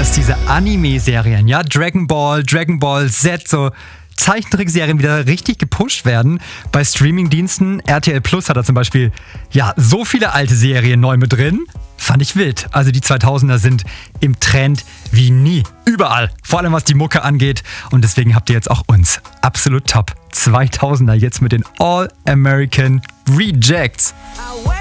dass diese Anime-Serien, ja, Dragon Ball Z, so Zeichentrickserien wieder richtig gepusht werden. Bei Streamingdiensten, RTL Plus hat da zum Beispiel, ja, so viele alte Serien neu mit drin. Fand ich wild. Also die 2000er sind im Trend wie nie. Überall. Vor allem was die Mucke angeht. Und deswegen habt ihr jetzt auch uns. Absolut top. 2000er jetzt mit den All American Rejects.